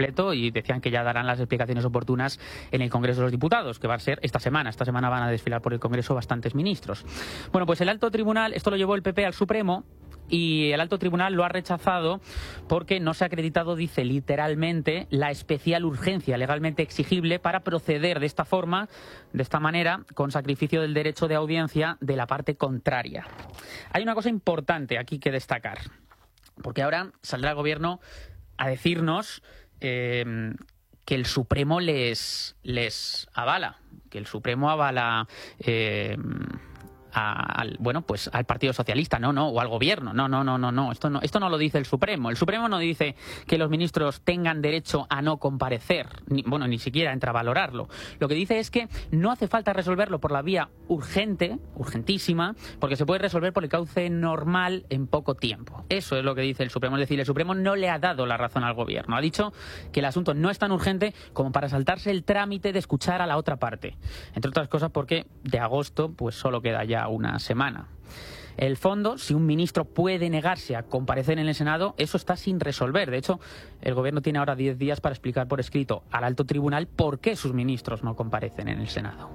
completo y decían que ya darán las explicaciones oportunas en el Congreso de los Diputados, que va a ser esta semana. Esta semana van a desfilar por el Congreso bastantes ministros. Bueno, pues el alto tribunal, esto lo llevó el PP al Supremo, y el alto tribunal lo ha rechazado porque no se ha acreditado, dice literalmente, la especial urgencia legalmente exigible para proceder de esta forma, de esta manera, con sacrificio del derecho de audiencia de la parte contraria. Hay una cosa importante aquí que destacar, porque ahora saldrá el Gobierno a decirnos que el Supremo les avala, que el Supremo avala al Partido Socialista, o al Gobierno. No, esto no lo dice el Supremo. El Supremo no dice que los ministros tengan derecho a no comparecer, ni siquiera entra a valorarlo. Lo que dice es que no hace falta resolverlo por la vía urgentísima, porque se puede resolver por el cauce normal en poco tiempo. Eso es lo que dice el Supremo. Es decir, el Supremo no le ha dado la razón al Gobierno. Ha dicho que el asunto no es tan urgente como para saltarse el trámite de escuchar a la otra parte. Entre otras cosas porque de agosto pues solo queda ya una semana. El fondo, si un ministro puede negarse a comparecer en el Senado, eso está sin resolver. De hecho, el Gobierno tiene ahora 10 días para explicar por escrito al alto tribunal por qué sus ministros no comparecen en el Senado.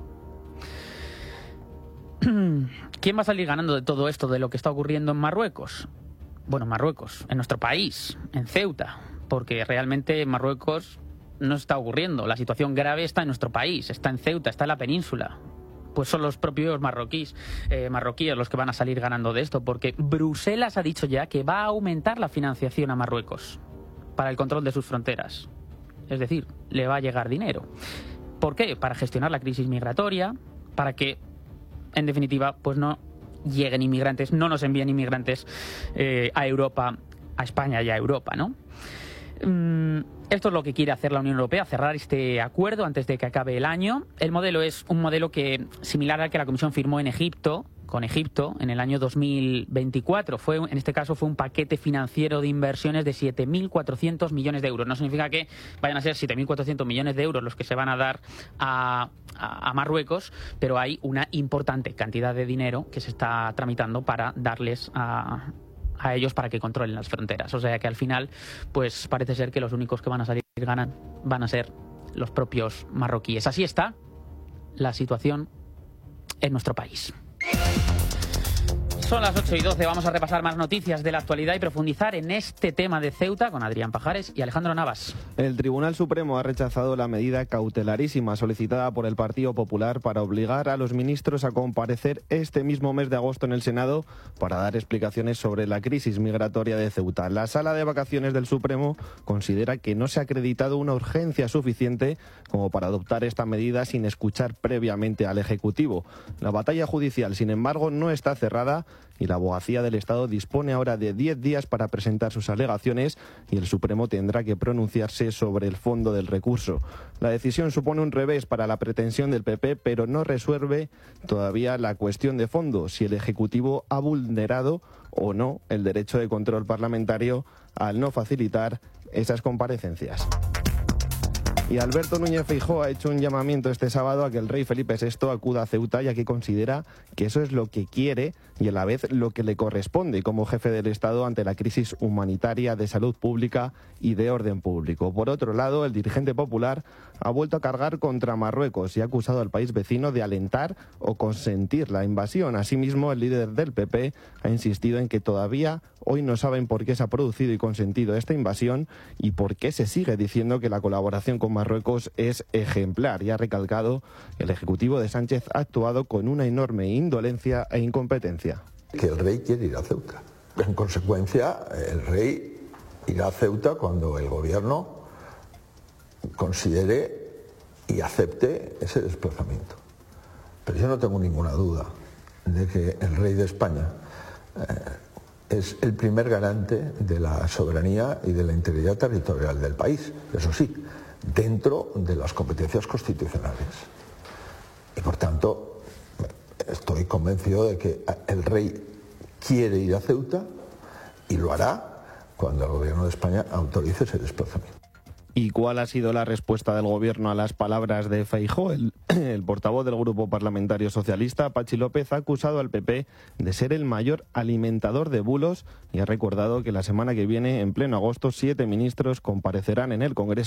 ¿Quién va a salir ganando de todo esto, de lo que está ocurriendo en Marruecos? Bueno, en Marruecos, en nuestro país, en Ceuta, porque realmente en Marruecos no está ocurriendo. La situación grave está en nuestro país, está en Ceuta, está en la península. Pues son los propios marroquíes los que van a salir ganando de esto, porque Bruselas ha dicho ya que va a aumentar la financiación a Marruecos para el control de sus fronteras. Es decir, le va a llegar dinero. ¿Por qué? Para gestionar la crisis migratoria, para que, en definitiva, pues no lleguen inmigrantes, no nos envíen inmigrantes a Europa, a España y a Europa, ¿no? Esto es lo que quiere hacer la Unión Europea, cerrar este acuerdo antes de que acabe el año. El modelo es un modelo similar al que la Comisión firmó con Egipto en el año 2024. En este caso fue un paquete financiero de inversiones de 7.400 millones de euros. No significa que vayan a ser 7.400 millones de euros los que se van a dar a Marruecos, pero hay una importante cantidad de dinero que se está tramitando para darles a ellos para que controlen las fronteras. O sea que al final, pues parece ser que los únicos que van a salir van a ser los propios marroquíes. Así está la situación en nuestro país. Son las 8:12, vamos a repasar más noticias de la actualidad y profundizar en este tema de Ceuta con Adrián Pajares y Alejandro Navas. El Tribunal Supremo ha rechazado la medida cautelarísima solicitada por el Partido Popular para obligar a los ministros a comparecer este mismo mes de agosto en el Senado para dar explicaciones sobre la crisis migratoria de Ceuta. La Sala de Vacaciones del Supremo considera que no se ha acreditado una urgencia suficiente como para adoptar esta medida sin escuchar previamente al Ejecutivo. La batalla judicial, sin embargo, no está cerrada y la Abogacía del Estado dispone ahora de 10 días para presentar sus alegaciones y el Supremo tendrá que pronunciarse sobre el fondo del recurso. La decisión supone un revés para la pretensión del PP, pero no resuelve todavía la cuestión de fondo, si el Ejecutivo ha vulnerado o no el derecho de control parlamentario al no facilitar esas comparecencias. Y Alberto Núñez Feijóo ha hecho un llamamiento este sábado a que el rey Felipe VI acuda a Ceuta, ya que considera que eso es lo que quiere y a la vez lo que le corresponde como jefe del Estado ante la crisis humanitaria, de salud pública y de orden público. Por otro lado, el dirigente popular ha vuelto a cargar contra Marruecos y ha acusado al país vecino de alentar o consentir la invasión. Asimismo, el líder del PP ha insistido en que todavía hoy no saben por qué se ha producido y consentido esta invasión y por qué se sigue diciendo que la colaboración con Marruecos es ejemplar, y ha recalcado que el Ejecutivo de Sánchez ha actuado con una enorme indolencia e incompetencia. Que el rey quiere ir a Ceuta. En consecuencia, el rey irá a Ceuta cuando el gobierno considere y acepte ese desplazamiento. Pero yo no tengo ninguna duda de que el rey de España es el primer garante de la soberanía y de la integridad territorial del país. Eso sí, dentro de las competencias constitucionales. Y por tanto, estoy convencido de que el rey quiere ir a Ceuta y lo hará cuando el gobierno de España autorice ese desplazamiento. ¿Y cuál ha sido la respuesta del Gobierno a las palabras de Feijóo? El portavoz del Grupo Parlamentario Socialista, Patxi López, ha acusado al PP de ser el mayor alimentador de bulos y ha recordado que la semana que viene, en pleno agosto, 7 ministros comparecerán en el Congreso